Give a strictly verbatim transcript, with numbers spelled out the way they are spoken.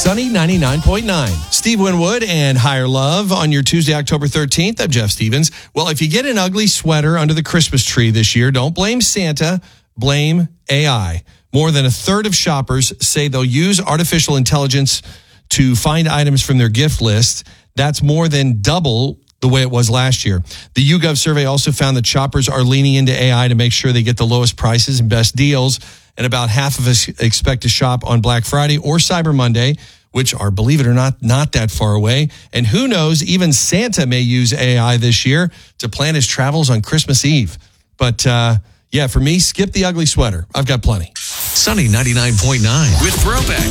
Sunny ninety-nine point nine. Steve Winwood and Higher Love on your Tuesday, October thirteenth. I'm Jeff Stevens. Well, if you get an ugly sweater under the Christmas tree this year, don't blame Santa, blame A I. More than a third of shoppers say they'll use artificial intelligence to find items from their gift list. That's more than double the way it was last year. The YouGov survey also found that shoppers are leaning into A I to make sure they get the lowest prices and best deals. And about half of us expect to shop on Black Friday or Cyber Monday, which are, believe it or not, not that far away. And who knows, even Santa may use A I this year to plan his travels on Christmas Eve. But, uh, yeah, for me, skip the ugly sweater. I've got plenty. Sunny ninety-nine point nine with Throwback.